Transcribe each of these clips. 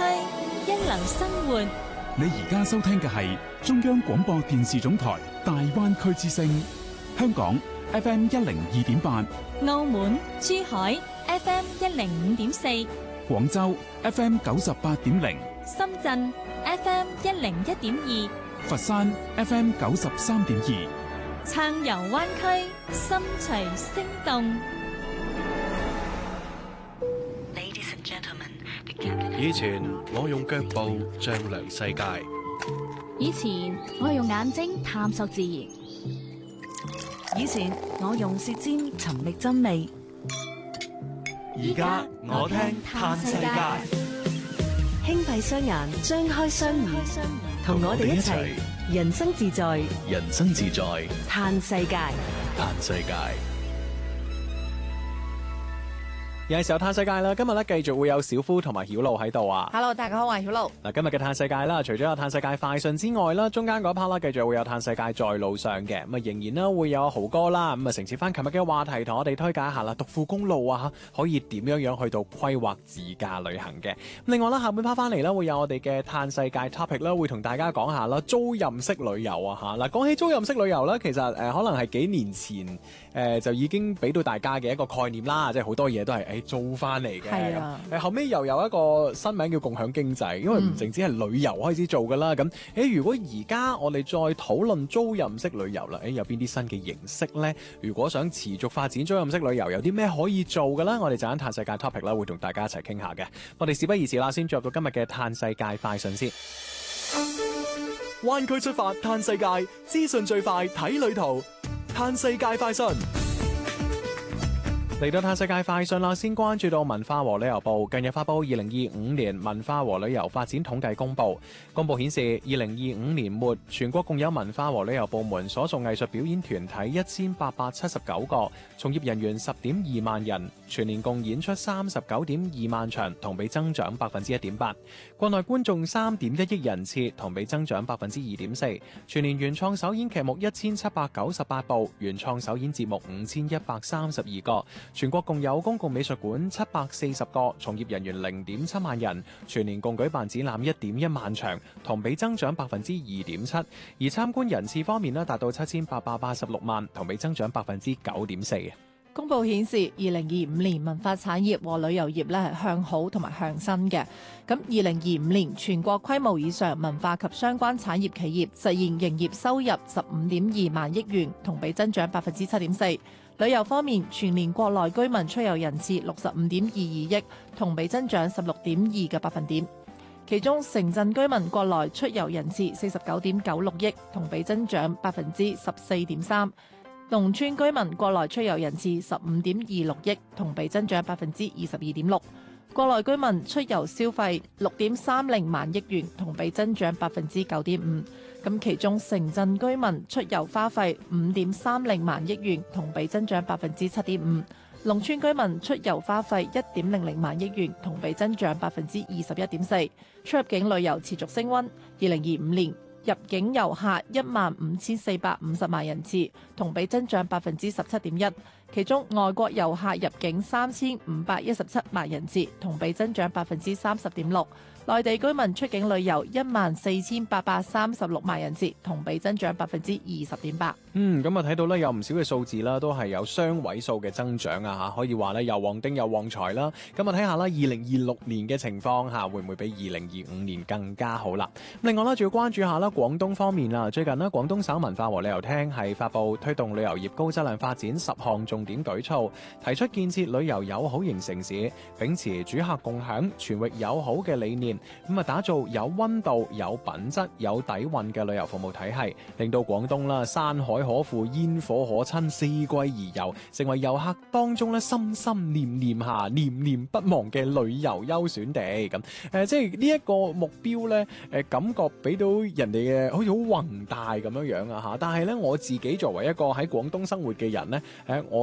一流生活。 你而家收聽嘅係中央廣播電視總台大灣區之聲，香港 FM 102.8， 澳門、珠海 FM 105.4， 廣州 FM 98.0， 深圳 FM 101.2， 佛山 FM 93.2， 暢遊灣區，心隨聲動。 以前我用腳步丈量世界， 以前我用眼睛探索自然， 以前我用舌尖尋覓真理， 而家我聽嘆世界。 輕閉雙眼，張開雙耳，同我哋一齊人生自在， 人生自在， 嘆世界， 嘆世界。 有時候嘆世界啦，今日咧繼續會有小夫同埋曉露喺度啊。 Hello， 大家好，我係曉露。 嗱，今日嘅嘆世界啦，除咗有嘆世界快訊之外啦，中間嗰 part 啦，繼續會有嘆世界在路上嘅，咁啊仍然啦會有豪哥啦，咁啊承接翻琴日嘅話題，同我哋推介一下啦，獨富公路啊，可以點樣去到規劃自駕旅行嘅。另外啦，下半 part 翻嚟啦，會有我哋嘅嘆世界 topic 啦，會同大家講下啦，租賃式旅遊啊吓。嗱，講起租賃式旅遊啦，其實可能係幾年前就已經俾到大家嘅一個概念啦，即係好多嘢都係租翻嚟。係啊，後尾又有一個新名叫共享經濟，因為唔淨止係旅遊開始做噶啦。咁如果而家我哋再討論租賃式旅遊啦，有邊啲新嘅形式呢？如果想持續發展租賃式旅遊，有啲咩可以做嘅啦？我哋陣間嘆世界 topic 啦，會同大家一齊傾下嘅。我哋事不宜遲啦，先進入到今日嘅嘆世界快訊先。灣區出發嘆世界，資訊最快睇旅途，嘆世界快訊。嚟到嘆世界快訊啦，先關注到文化和旅遊部近日發布2025年文化和旅遊發展統計公佈。公佈顯示，2025年末全國共有文化和旅遊部門所屬藝術表演團體1879個，從業人員10.2萬人，全年共演出39.2萬場，同比增長1.8%。國內觀眾3.1億人次，同比增長2.4%。全年原創首演劇目1798部，原創首演節目5132個。全國共有公共美術館740個，從業人員0.7萬人，全年共舉辦展覽1.1萬場，同比增長2.7%。而參觀人次方面呢，達到7886萬，同比增長9.4%。 公佈顯示，2025年文化產業和旅遊業咧係向好同埋向新嘅。咁2025年全國規模以上文化及相關產業企業實現營業收入15.2萬億元，同比增長7.4%。旅遊方面，全年國內居民出遊人次65.22億，同比增長16.2%。其中城鎮居民國內出遊人次49.96億，同比增長14.3%。農村居民國內出遊人次15.26億，同比增長22.6%。國內居民出遊消費6.30萬億元，同比增長9.5%。咁其中城鎮居民出遊花費5.30萬億元，同比增長7.5%。農村居民出遊花費1.00萬億元，同比增長21.4%。出入境旅遊持續升溫，2025年入境遊客15,450萬人次，同比增長17.1%。其中外國遊客入境3,517萬人次，同比增長30.6%。內地居民出境旅遊14,836萬人次，同比增長20.8%。 咁啊睇到咧有唔少嘅數字啦，都係有雙位數嘅增長啊嚇，可以話咧又旺丁又旺財啦。咁啊睇下啦，2026年嘅情況嚇會唔會比2025年更加好啦？另外啦，仲要關注下啦廣東方面啦，最近呢，廣東省文化和旅遊廳係發布推動旅遊業高質量發展10項重點舉措，提出建設旅遊友好型城市，秉持主客共享、全域友好嘅理念，咁啊打造有溫度、有品質、有底蘊嘅旅遊服務體系，令到廣東啦山海可赴、煙火可親、四季而遊，成為遊客當中咧心心念念下、念念不忘嘅旅遊優選地。咁即係呢一個目標咧，感覺俾到人哋嘅好似好宏大咁樣樣啊嚇。但係咧我自己作為一個喺廣東生活嘅人咧，我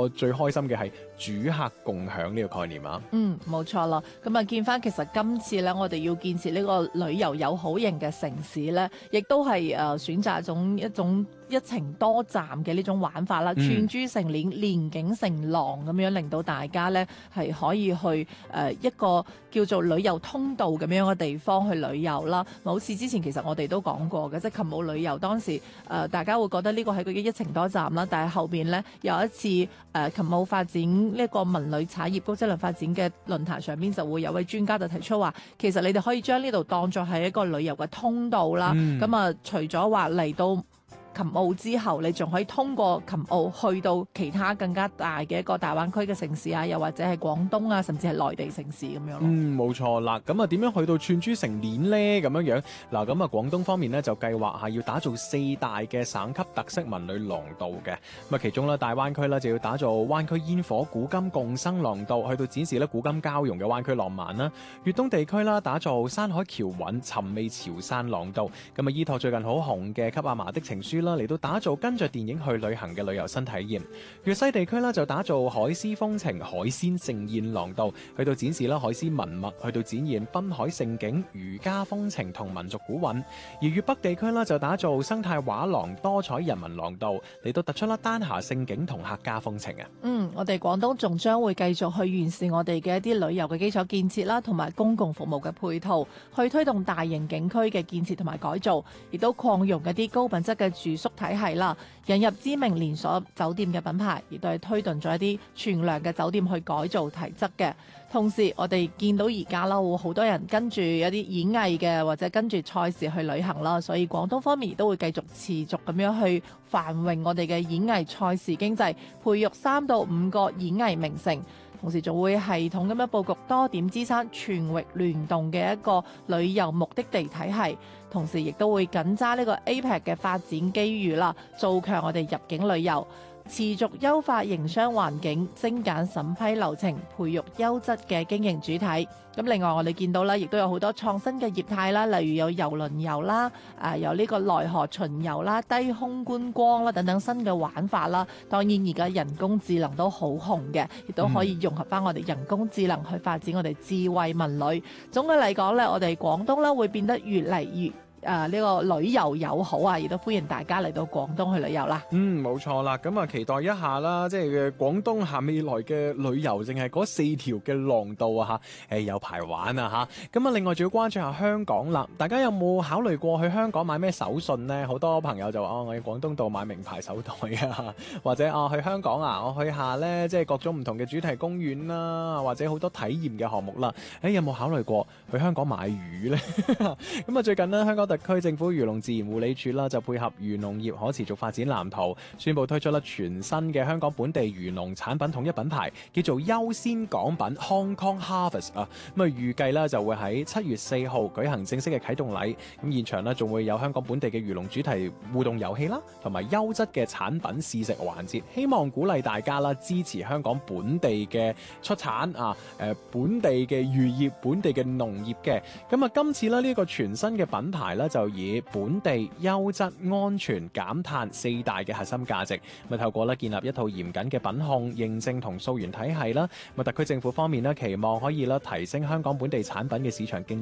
我最開心嘅係主客共享呢個概念啊。 冇錯啦。咁啊，見翻其實今次咧，我哋要建設呢個旅遊友好型嘅城市咧，亦都係選擇一種一程多站嘅呢種玩法啦，串珠成鏈，連景成廊咁樣，令到大家咧係可以去一個叫做旅遊通道咁樣嘅地方去旅遊啦。好似之前其實我哋都講過嘅，即係琴舞旅遊當時大家會覺得呢個係佢嘅一程多站啦，但係後邊咧有一次琴舞發展呢個文旅產業高質量發展嘅論壇上邊，就會有位專家就提出話，其實你哋可以將呢度當作係一個旅遊嘅通道啦。咁啊，除咗話嚟到琴澳之後，你仲可以通過琴澳去到其他更加大嘅一個大灣區嘅城市啊，又或者係廣東啊，甚至係內地城市咁樣咯。 冇錯啦。咁啊，點樣去到串珠成鏈呢？咁樣嗱，咁啊，廣東方面呢，就計劃係要打造4大嘅省級特色文旅廊道嘅。咁啊，其中咧大灣區咧就要打造灣區煙火古今共生廊道，去到展示咧古今交融嘅灣區浪漫啦。粵東地區啦，打造山海橋韻尋味潮汕廊道。咁啊，依託最近好紅嘅《給阿嫲的情書》啦，嚟到打造跟着電影去旅行嘅旅遊新體驗。粵西地區啦就打造海絲風情海鮮盛宴廊道，去到展示啦海絲文物，去到展現濱海盛景、漁家風情同民族古韻。而粵北地區啦就打造生態畫廊、多彩人文廊道，嚟到突出啦丹霞盛景同客家風情啊。 我哋廣東仲將會繼續去完善我哋嘅一啲旅遊嘅基礎建設啦，同埋公共服務嘅配套，去推動大型景區嘅建設同埋改造，亦都擴容一啲高品質嘅住宿體系啦，引入知名連鎖酒店嘅品牌，亦都係推動咗一啲全量嘅酒店去改造提質嘅。同時，我哋見到而家啦，會好多人跟住一啲演藝嘅或者跟住賽事去旅行啦，所以廣東方面亦都會繼續持續咁樣去繁榮我哋嘅演藝賽事經濟，培育3到5個演藝名城。同時仲會系統咁樣佈局多點支撐全域聯動嘅一個旅遊目的地體系，同時亦都會緊揸呢個 APEC 嘅發展機遇啦，做強我哋入境旅遊，持續優化營商環境，精簡審批流程，培育優質嘅經營主體。咁另外我哋見到啦，亦都有好多創新嘅業態啦，例如有郵輪遊啦，有呢個內河巡遊啦、低空觀光啦等等新嘅玩法啦。當然而家人工智能都好紅嘅，亦都可以融合翻我哋人工智能去發展我哋智慧文旅。總嘅嚟講咧，我哋廣東咧會變得越嚟越呢個旅遊友好啊，亦都歡迎大家嚟到廣東去旅遊啦。 冇錯啦，咁啊期待一下啦，即係廣東下未來嘅旅遊，淨係嗰4條嘅廊道啊嚇，有排玩啊嚇。咁啊，另外仲要關注下香港啦，大家有冇考慮過去香港買咩手信呢？好多朋友就話我喺廣東度買名牌手袋啊，或者去香港我去下呢，即係各種唔同嘅主題公園啦，或者好多體驗嘅項目啦。有冇考慮過去香港買魚呢？咁啊，最近呢，香港特區政府漁農自然護理署啦，就配合漁農業可持續發展藍圖，宣布推出全新嘅香港本地漁農產品統一品牌，叫做優先港品 Hong Kong Harvest 啊。咁預計咧就會喺7月4號舉行正式嘅啟動禮。咁現場咧仲會有香港本地嘅漁農主題互動遊戲啦，同埋優質嘅產品試食環節，希望鼓勵大家啦支持香港本地嘅出產本地嘅漁業、本地嘅農業嘅。咁今次咧呢個全新嘅品牌咧，就以本地、優質、安全、減碳4大嘅核心價值，透過建立一套嚴謹嘅品控認證同溯源體系啦。特區政府方面期望可以提升香港本地產品嘅市場競